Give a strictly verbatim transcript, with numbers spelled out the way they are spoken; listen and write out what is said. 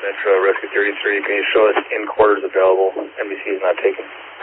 Metro, Rescue thirty-three. Can you show us in quarters available? N B C is not taken.